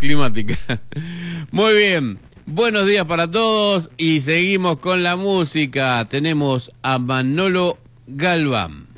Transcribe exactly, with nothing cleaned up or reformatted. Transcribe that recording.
climática. Muy bien. Buenos días para todos y seguimos con la música. Tenemos a Manolo Galván.